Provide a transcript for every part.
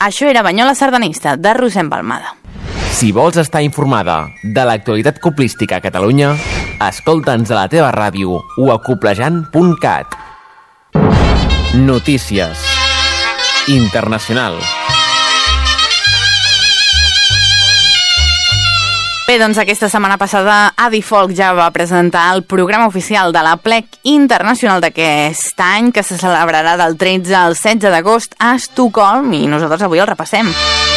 Això era Banyola Sardanista, de Roser Empalmada. Si vols estar informada de l'actualitat coplística a Catalunya, escolta'ns a la teva ràdio o a coplejant.cat. Notícies. Internacional. Bé, doncs aquesta setmana passada Adi Folk ja va presentar el programa oficial de l'Aplec Internacional d'aquest any, que se celebrarà del 13 al 16 d'agost a Estocolm, i nosaltres avui el repassem.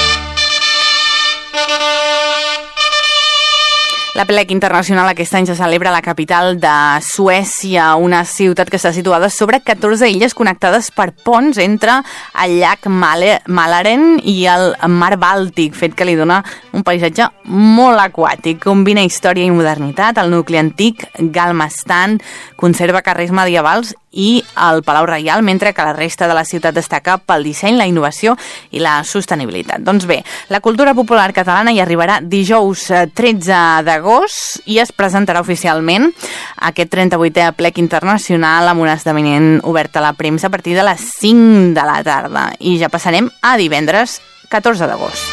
L'Aplec Internacional aquest any se celebra a la capital de Suècia, una ciutat que està situada sobre 14 illes connectades per ponts entre el llac Mälaren i el mar Bàltic, fet que li dona un paisatge molt aquàtic. Combina història i modernitat, el nucli antic, Galmastan, conserva carrers medievals i el Palau Reial, mentre que la resta de la ciutat destaca pel disseny, la innovació i la sostenibilitat. Doncs bé, la cultura popular catalana hi arribarà dijous 13 d'agost i es presentarà oficialment aquest 38è Aplec Internacional amb un esdeveniment obert a la premsa a partir de les 5 de la tarda. I ja passarem a divendres 14 d'agost.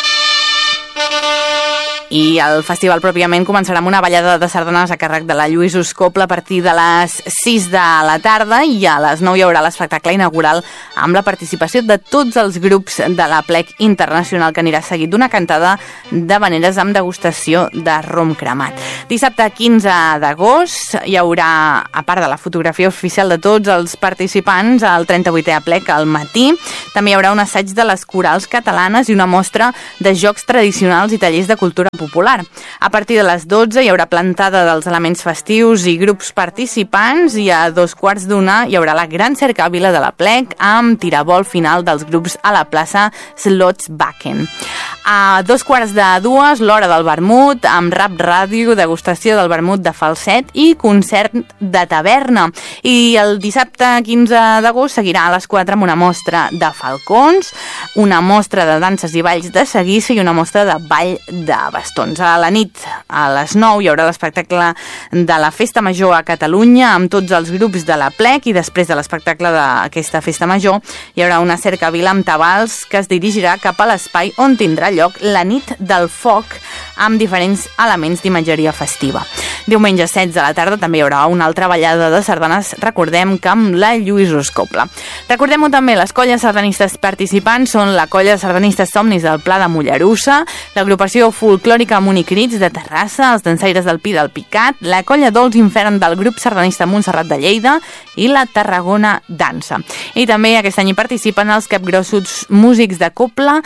I el festival pròpiament començarà amb una ballada de sardanes a càrrec de la Lluís Uscopla a partir de les 6 de la tarda, i a les 9 hi haurà l'espectacle inaugural amb la participació de tots els grups de l'Aplec Internacional, que anirà seguit d'una cantada d'havaneres amb degustació de rom cremat. Dissabte 15 d'agost hi haurà, a part de la fotografia oficial de tots els participants, el 38è Aplec al matí. També hi haurà un assaig de les corals catalanes i una mostra de jocs tradicionals i tallers de cultura popular. A partir de les 12 hi haurà plantada dels elements festius i grups participants, i a 2:15 hi haurà la gran cercavila de l'Aplec amb tirabol final dels grups a la plaça Slottsbacken. A 2:15 l'hora del vermut amb rap ràdio, degustació del vermut de falset i concert de taverna. I el dissabte 15 d'agost seguirà a les 4 amb una mostra de falcons, una mostra de danses i balls de seguissa i una mostra de ball de bastons. A la nit, a les 9, hi haurà l'espectacle de la Festa Major a Catalunya amb tots els grups de l'Aplec, i després de l'espectacle d'aquesta Festa Major hi haurà una cercavila amb tabals que es dirigirà cap a l'espai on tindrà lloc la nit del foc amb diferents elements d'imatgeria festiva. Diumenge 16 de la tarda també hi haurà una altra ballada de sardanes, recordem que amb la Lluís Uscopla. Recordem-ho també, les colles sardanistes participants són la colla de sardanistes Somnis del Pla de Mollerussa, l'agrupació folclòrica Municrits de Terrassa, els dansaires del Pi del Picat, la colla Dolç Infern del grup sardanista Montserrat de Lleida i la Tarragona Dansa. I també aquest any hi participen els capgrossos músics de copla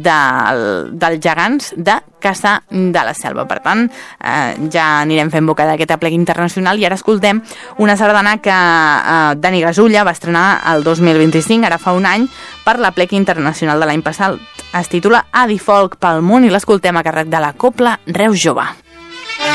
dels gegants de Cassà de la Selva. Per tant, ja anirem fent boca d'aquest Aplec Internacional, i ara escoltem una sardana que Dani Gasulla va estrenar el 2025, ara fa un any, per l'Aplec Internacional de l'any passat. Es titula Adi Folk pel món i l'escoltem a càrrec de la Copla Reus Jove.